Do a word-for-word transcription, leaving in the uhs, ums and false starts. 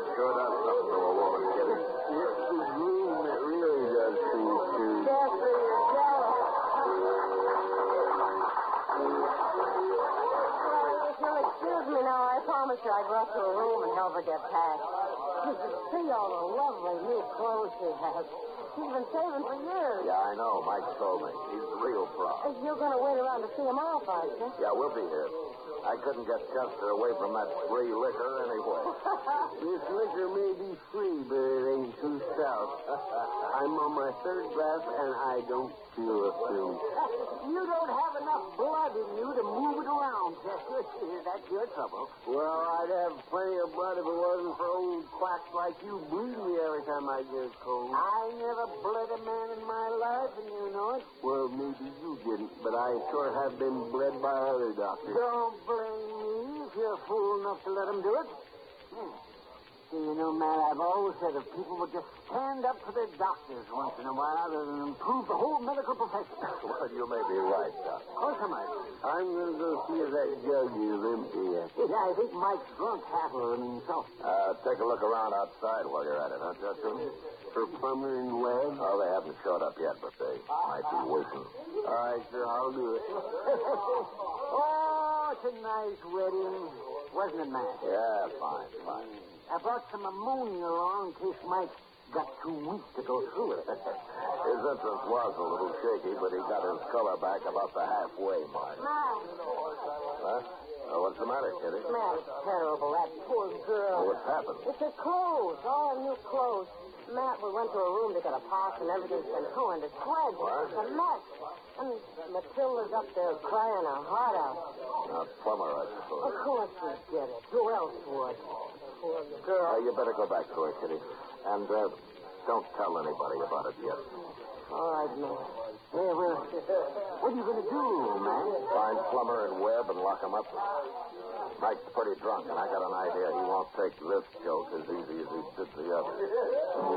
sure does something to a woman, Kitty. It's the dream that really does things to you. Jeffrey, you're jealous. If you'll excuse me now, I promised you I'd go up to her room and help her get packed. You should see all the lovely new clothes she has. She's been saving for years. Yeah, I know. Mike told me. He's real proud. You're going to wait around to see him off, aren't you? Yeah, we'll be here. I couldn't get Chester away from that free liquor anyway. This liquor may be free, but it ain't too stout. I'm on my third glass, and I don't feel a thing. You don't have enough blood in you to move it around, Chester. That's your trouble. Well, I'd have plenty of blood if it wasn't for old quacks like you bleeding me every time I get cold. I never bled a man in my life, and you know it. Well, maybe you didn't, but I sure have been bled by other doctors. Don't blame me if you're fool enough to let him do it. Hmm. See, you know, Matt, I've always said if people would just stand up for their doctors once in a while, it'll improve the whole medical profession. Well, you may be right, Doc. Of course I might. I'm going to go see if that jug is empty yet. Yeah, I think Mike's drunk half of it himself. Uh, take a look around outside while you're at it, huh, Chester? For Plummer and Webb? Oh, they haven't showed up yet, but they might be waiting. All right, sir, I'll do it. Oh, it's a nice wedding. Wasn't it, Matt? Yeah, fine, fine. I brought some ammonia along in case Mike got too weak to go through it. His interest was a little shaky, but he got his color back about the halfway mark. Matt. Huh? Oh, what's the matter, Kitty? Matt, it's terrible. That poor girl. Oh, what's happened? It's her clothes. All her new clothes. Matt, we went to her room to get a pass, and everything's been ruined. It's shreds. What? It's a mess. And Matilda's up there crying her heart out. Now, Plummer, I suppose. Of course we did it. Who else would? Poor girl. Uh, you better go back to her, Kitty. And uh, don't tell anybody about it yet. All right, Matt. Yeah, well, what are you going to do, man? Find Plummer and Webb and lock them up. Mike's pretty drunk, and I got an idea he won't take this joke as easy as he did the other.